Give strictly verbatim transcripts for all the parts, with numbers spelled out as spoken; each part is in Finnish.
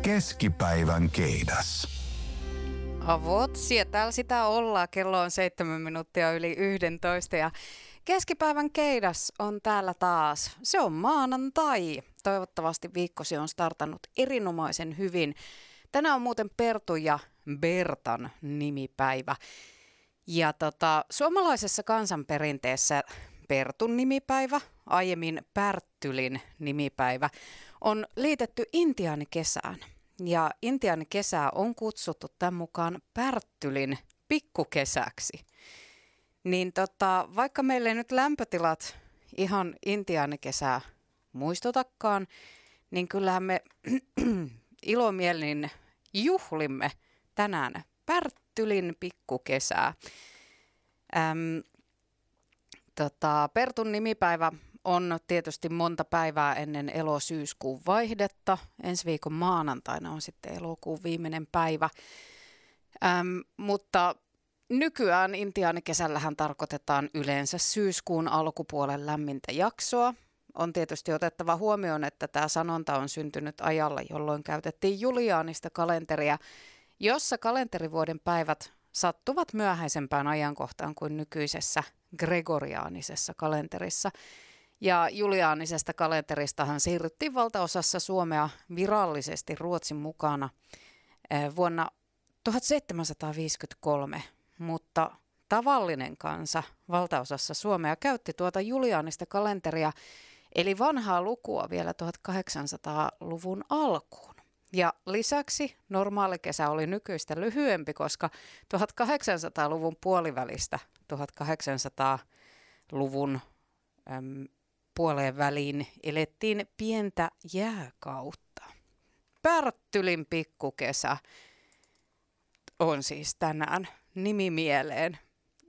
Keskipäivän keidas. Avot, ja täällä sitä ollaan. Kello on seitsemän minuuttia yli yhdentoista ja keskipäivän keidas on täällä taas. Se on maanantai. Toivottavasti viikkosi on startannut erinomaisen hyvin. Tänään on muuten Pertu ja Bertan nimipäivä. Ja tota, suomalaisessa kansanperinteessä Pertun nimipäivä, aiemmin Pärttylin nimipäivä, on liitetty intiaanikesään. Ja intiaanikesää on kutsuttu tämän mukaan Pärttylin pikkukesäksi. Niin tota, vaikka meillä ei nyt lämpötilat ihan intiaanikesää muistutakaan, niin kyllähän me ilomielin juhlimme tänään Pärttylin pikkukesää. Äm, tota, Pertun nimipäivä on tietysti monta päivää ennen elo-syyskuun vaihdetta. Ensi viikon maanantaina on sitten elokuun viimeinen päivä. Äm, mutta nykyään intiaanikesällähän tarkoitetaan yleensä syyskuun alkupuolen lämmintä jaksoa. On tietysti otettava huomioon, että tämä sanonta on syntynyt ajalla, jolloin käytettiin juliaanista kalenteria, jossa kalenterivuoden päivät sattuvat myöhäisempään ajankohtaan kuin nykyisessä gregoriaanisessa kalenterissa. Ja juliaanisesta kalenteristahan siirryttiin valtaosassa Suomea virallisesti Ruotsin mukana vuonna tuhatseitsemänsataaviisikymmentäkolme, mutta tavallinen kansa valtaosassa Suomea käytti tuota juliaanista kalenteria, eli vanhaa lukua vielä tuhatkahdeksansataaluvun alkuun. Ja lisäksi normaali kesä oli nykyistä lyhyempi, koska tuhatkahdeksansataaluvun puolivälistä tuhatkahdeksansataaluvun äm, puoleen väliin elettiin pientä jääkautta. Pärttylin pikkukesä on siis tänään nimimieleen.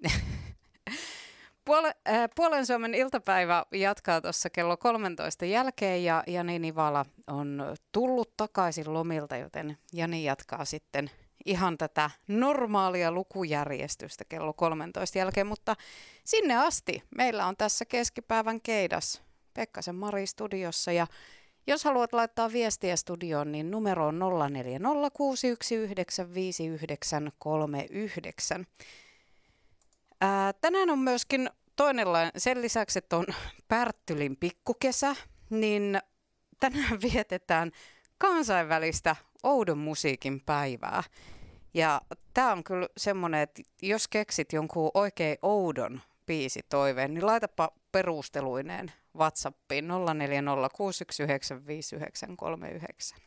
Puole, äh, Puolen Suomen iltapäivä jatkaa tuossa kello kolmentoista jälkeen ja Jani Nivala on tullut takaisin lomilta, joten Jani jatkaa sitten ihan tätä normaalia lukujärjestystä kello kolmentoista jälkeen, mutta sinne asti meillä on tässä keskipäivän keidas Pekkasen Mari studiossa ja jos haluat laittaa viestiä studioon, niin numero on nolla neljä nolla kuusi yksi yhdeksän viisi yhdeksän kolme yhdeksän. Ää, tänään on myöskin toinen, sen lisäksi, että on Pärttylin pikkukesä, niin tänään vietetään kansainvälistä oudon musiikin päivää. Ja tämä on kyllä semmoinen, että jos keksit jonkun oikein oudon biisitoiveen, niin laitapa perusteluineen WhatsAppiin nolla neljä nolla kuusi yksi yhdeksän viisi yhdeksän kolme yhdeksän.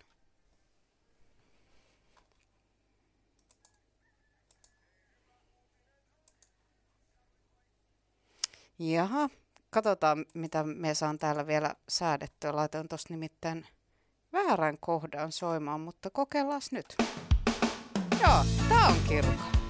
Jaha, katsotaan mitä me saan täällä vielä säädettyä. Laitan tuosta nimittäin väärän kohdan soimaan, mutta kokeillaan nyt. Joo, tää on kirkko.